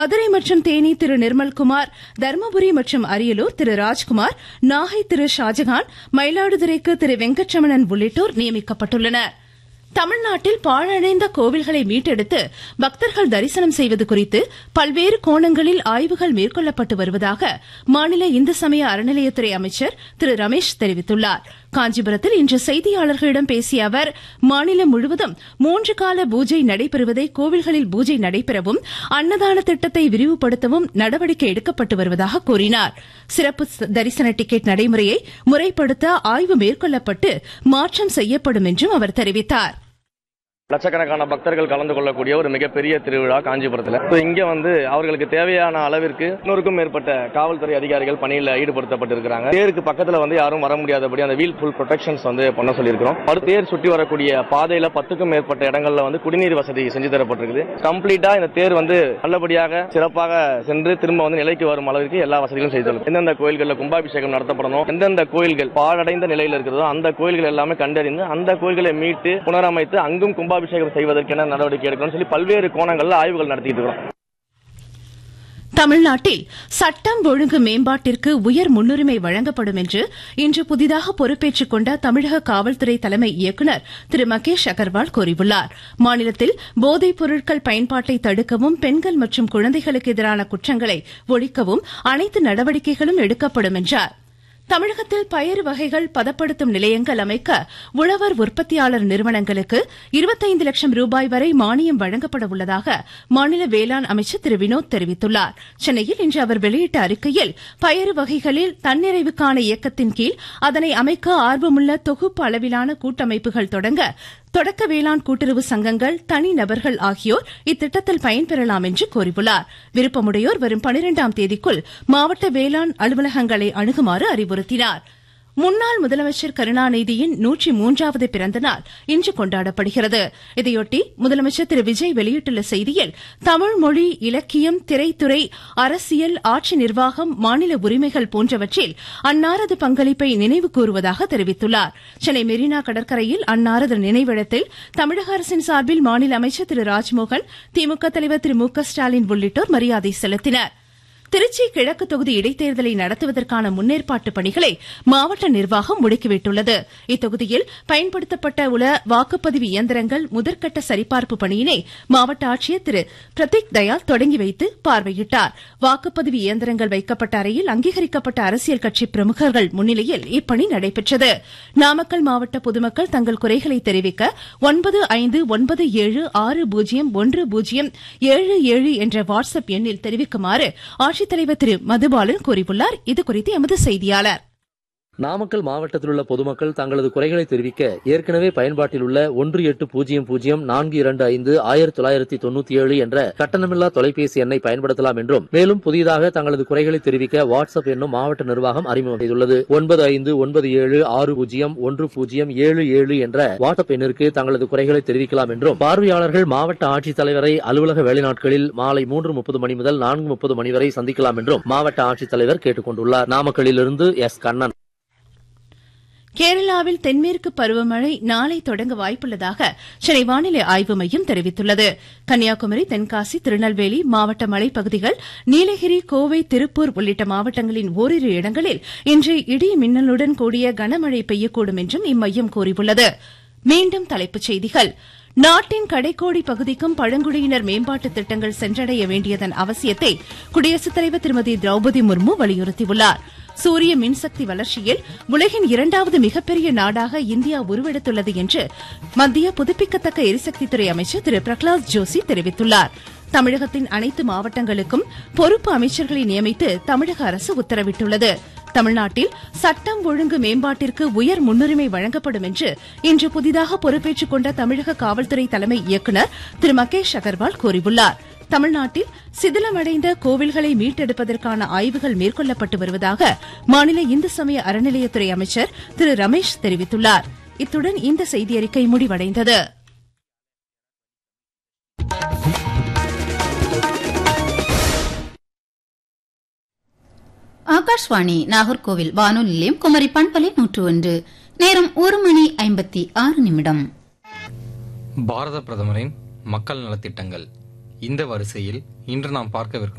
மதுரை மற்றும் தேனி திரு நிர்மல்குமார், தருமபுரி மற்றும் அரியலூர் திரு ராஜ்குமார், நாகை திரு ஷாஜகான், மயிலாடுதுறைக்கு திரு வெங்கட்ரமணன் உள்ளிட்டோர் நியமிக்கப்பட்டுள்ளனர். தமிழ்நாட்டில் பாழடைந்த கோவில்களை மீட்டெடுத்து பக்தர்கள் தரிசனம் செய்வது குறித்து பல்வேறு கோணங்களில் ஆய்வுகள் மேற்கொள்ளப்பட்டு வருவதாக மாநில இந்து சமய அறநிலையத்துறை அமைச்சர் திரு ரமேஷ் தெரிவித்துள்ளார். காஞ்சிபுரத்தில் இன்று செய்தியாளர்களிடம் பேசிய அவர், மாநிலம் முழுவதும் 3 கால பூஜை நடைபெறுவதை கோவில்களில் பூஜை நடைபெறவும் அன்னதான திட்டத்தை விரிவுபடுத்தவும் நடவடிக்கை எடுக்கப்பட்டு வருவதாக கூறினார். சிறப்பு தரிசன டிக்கெட் நடைமுறையை முறைப்படுத்த ஆய்வு மேற்கொள்ளப்பட்டு மாற்றம் செய்யப்படும் என்றும் அவர் தெரிவித்தார். லட்சக்கணக்கான பக்தர்கள் கலந்து கொள்ளக்கூடிய ஒரு மிகப்பெரிய திருவிழா காஞ்சிபுரத்தில். இங்க அவர்களுக்கு தேவையான அளவிற்கு 100க்கும் மேற்பட்ட காவல்துறை அதிகாரிகள் பணியில் ஈடுபடுத்தப்பட்டிருக்கிறாங்க. தேருக்கு பக்கத்தில் யாரும் வர முடியாதபடி அந்த வீல் ஃபுல் ப்ரொடெக்ஷன்ஸ் பண்ண சொல்லியிருக்கிறோம். தேர் சுற்றி வரக்கூடிய பாதையில 10க்கும் மேற்பட்ட இடங்கள்ல குடிநீர் வசதி செஞ்சு தரப்பட்டிருக்குது. கம்ப்ளீட்டா இந்த தேர் நல்லபடியாக சிறப்பாக சென்று திரும்ப நிலைக்கு வரும் அளவிற்கு எல்லா வசதிகளும் செய்து தரும். எந்தெந்த கோயில்களில் கும்பாபிஷேகம் நடத்தப்படணும், எந்தெந்த கோயில்கள் பாழடைந்த நிலையில் இருக்கிறதோ அந்த கோயில்கள் எல்லாமே கண்டறிந்து அந்த கோயில்களை மீட்டு புனரமைத்து அங்கும் கும்பாபிஷேகம் செய்வதற்கென நடவடிக்கை எடுக்கணும்னு சொல்லி பல்வேறு கோணங்களில் ஆய்வுகள் நடத்திட்டு இருக்கிறோம். தமிழ்நாட்டில் சட்டம் ஒழுங்கு மேம்பாட்டிற்கு உயர் முன்னுரிமை வழங்கப்படும் என்று இன்று புதிதாக பொறுப்பேற்றுக் கொண்ட தமிழக காவல்துறை தலைமை இயக்குநர் திரு மகேஷ் அகர்வால் கூறியுள்ளார். மாநிலத்தில் போதைப் பொருட்கள் பயன்பாட்டை தடுக்கவும், பெண்கள் மற்றும் குழந்தைகளுக்கு எதிரான குற்றங்களை ஒழிக்கவும் அனைத்து நடவடிக்கைகளும் எடுக்கப்படும் என்றார். தமிழகத்தில் பயறு வகைகள் பதப்படுத்தும் நிலையங்கள் அமைக்க உழவர் உற்பத்தியாளர் நிறுவனங்களுக்கு 25 லட்சம் ரூபாய் வரை மானியம் வழங்கப்பட உள்ளதாக மாநில வேளாண் அமைச்சர் திரு வினோத் தெரிவித்துள்ளார். சென்னையில் இன்று அவர் வெளியிட்ட அறிக்கையில், பயறு வகைகளில் தன்னிறைவுக்கான இயக்கத்தின் கீழ் அதனை அமைக்க ஆர்வமுள்ள தொகுப்பு அளவிலான கூட்டமைப்புகள் தொடக்க வேளாண் கூட்டுறவு சங்கங்கள், தனிநபர்கள் ஆகியோர் இத்திட்டத்தில் பயன்பெறலாம் என்று கூறியுள்ளார். விருப்பமுடையோர் வரும் 12ஆம் தேதிக்குள் மாவட்ட வேளாண் அலுவலகங்களை அணுகுமாறு அறிவுறுத்தினார். முன்னாள் முதலமைச்சர் கருணாநிதியின் 103வது பிறந்த நாள் இன்று கொண்டாடப்படுகிறது. இதையொட்டி முதலமைச்சர் திரு விஜய் வெளியிட்டுள்ள செய்தியில், தமிழ் மொழி, இலக்கியம், திரைத்துறை, அரசியல், ஆட்சி நிர்வாகம், மாநில உரிமைகள் போன்றவற்றில் அன்னாரது பங்களிப்பை நினைவு கூறுவதாக தெரிவித்துள்ளார். சென்னை மெரினா கடற்கரையில் அன்னாரது நினைவிடத்தில் தமிழக அரசின் சார்பில் மாநில அமைச்சர் திரு ராஜ்மோகன், திமுக தலைவர் திரு மு க ஸ்டாலின் உள்ளிட்டோர் மரியாதை செலுத்தினர். திருச்சி கிழக்கு தொகுதி இடைத்தேர்தலை நடத்துவதற்கான முன்னேற்பாட்டு பணிகளை மாவட்ட நிர்வாகம் முடுக்கிவிட்டுள்ளது. இத்தொகுதியில் பயன்படுத்தப்பட்ட உள்ள வாக்குப்பதிவு இயந்திரங்கள் முதற்கட்ட சரிபார்ப்பு பணியினை மாவட்ட ஆட்சியர் திரு பிரதீக் தயாள் தொடங்கி வைத்து பார்வையிட்டார். வாக்குப்பதிவு இயந்திரங்கள் வைக்கப்பட்ட அறையில் அங்கீகரிக்கப்பட்ட அரசியல் கட்சி பிரமுகர்கள் முன்னிலையில் இப்பணி நடைபெற்றது. நாமக்கல் மாவட்ட பொதுமக்கள் தங்கள் குறைகளை தெரிவிக்க 9596010777 என்ற வாட்ஸ்அப் எண்ணில் தெரிவிக்குமாறு ஆட்சித்தலைவர் திரு மதுபாலன் கூறியுள்ளார். இதுகுறித்து எமது செய்தியாளர். நாமக்கல் மாவட்டத்தில் உள்ள பொதுமக்கள் தங்களது குறைகளை தெரிவிக்க ஏற்கனவே பயன்பாட்டில் உள்ள 180042551997 என்ற கட்டணமில்லா தொலைபேசி எண்ணை பயன்படுத்தலாம் என்றும், மேலும் புதிதாக தங்களது குறைகளை தெரிவிக்க வாட்ஸ்அப் என்னும் மாவட்ட நிர்வாகம் அறிமுகம் செய்துள்ளது. 9597601077 என்ற வாட்ஸ்அப் எண்ணிற்கு தங்களது குறைகளை தெரிவிக்கலாம் என்றும், பார்வையாளர்கள் மாவட்ட ஆட்சித்தலைவரை அலுவலக வேலை நாட்களில் மாலை 3:30 மணி முதல் 4:30 மணி வரை சந்திக்கலாம் என்றும் மாவட்ட ஆட்சித்தலைவர் கேட்டுக் கொண்டுள்ளார். நாமக்கல்லிலிருந்து எஸ் கண்ணன். கேரளாவில் தென்மேற்கு பருவமழை நாளை தொடங்க வாய்ப்புள்ளதாக சென்னை வானிலை ஆய்வு மையம் தெரிவித்துள்ளது. கன்னியாகுமரி, தென்காசி, திருநெல்வேலி மாவட்ட மலைப்பகுதிகள், நீலகிரி, கோவை, திருப்பூர் உள்ளிட்ட மாவட்டங்களின் ஓரிரு இடங்களில் இன்று இடி மின்னலுடன் கூடிய கனமழை பெய்யக்கூடும் என்றும் இம்மையம் கூறியுள்ளது. மீண்டும் தலைப்புச் செய்திகள். நாட்டின் கடைக்கோடி பகுதிக்கும் பழங்குடியினர் மேம்பாட்டு திட்டங்கள் சென்றடைய வேண்டியதன் அவசியத்தை குடியரசுத் தலைவர் திருமதி திரௌபதி முர்மு வலியுறுத்தியுள்ளார். சூரிய மின்சக்தி வளர்ச்சியில் உலகின் 2வது மிகப்பெரிய நாடாக இந்தியா உருவெடுத்துள்ளது என்று மத்திய புதுப்பிக்கத்தக்க எரிசக்தித்துறை அமைச்சர் திரு பிரகலாத் ஜோஷி தெரிவித்துள்ளார். தமிழகத்தின் அனைத்து மாவட்டங்களுக்கும் பொறுப்பு அமைச்சர்களை நியமித்து தமிழக அரசு உத்தரவிட்டுள்ளது. தமிழ்நாட்டில் சட்டம் ஒழுங்கு மேம்பாட்டிற்கு உயர் முன்னுரிமை வழங்கப்படும் என்று இன்று புதிதாக பொறுப்பேற்றுக் கொண்ட தமிழக காவல்துறை தலைமை இயக்குநர் திரு மகேஷ் அகர்வால் கூறியுள்ளார். தமிழ்நாட்டில் சிதிலமடைந்த கோவில்களை மீட்டெடுப்பதற்கான ஆய்வுகள் மேற்கொள்ளப்பட்டு வருவதாக மாநில இந்து சமய அறநிலையத்துறை அமைச்சர் திரு ரமேஷ் தெரிவித்துள்ளார். இத்துடன் இந்த செய்தியறிக்கை முடிவடைந்தது. ஆகாஷ்வாணி நாகர்கோவில் வானொலி நிலையம், குமரி பண்பலை 101. நேரம் 1:56. பாரத பிரதமரின் மக்கள் நலத்திட்டங்கள் இந்த வரிசையில் இன்று நாம் பார்க்கவிருக்கும்